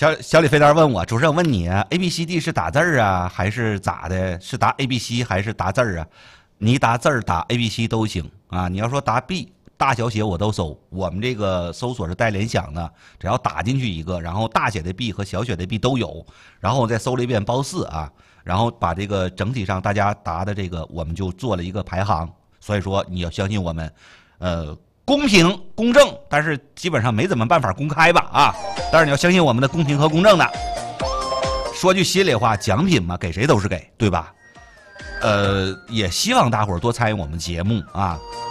小李飞单问我，主持人问你，A B C D 是打字儿啊，还是咋的？是答 A B C 还是答字儿啊？你答字儿打 A B C 都行啊。你要说答 B 大小写我都搜，我们这个搜索是带联想的，只要打进去一个，然后大写的 B 和小写的 B 都有，然后我再搜了一遍包4啊，然后把这个整体上大家答的这个，我们就做了一个排行。所以说你要相信我们，公平公正，但是基本上没怎么办法公开吧啊！但是你要相信我们的公平和公正的。说句心里话，奖品嘛，给谁都是给，对吧？也希望大伙儿多参与我们节目啊。